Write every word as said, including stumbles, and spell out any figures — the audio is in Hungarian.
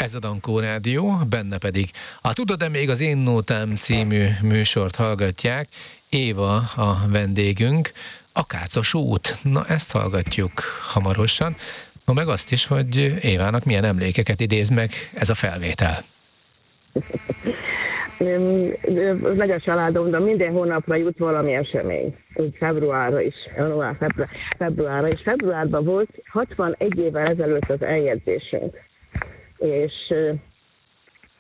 Ez a Dankó Rádió, benne pedig a Tudod-e még az Én Nótám című műsort hallgatják. Éva a vendégünk, a Kácos út. Na, ezt hallgatjuk hamarosan. No, meg azt is, hogy Évának milyen emlékeket idéz meg ez a felvétel. Nagy a családom, de minden hónapra jut valami esemény. Úgy februárra is, január, február, februárra is. Februárban volt hatvanegy évvel ezelőtt az eljegyzésünk. És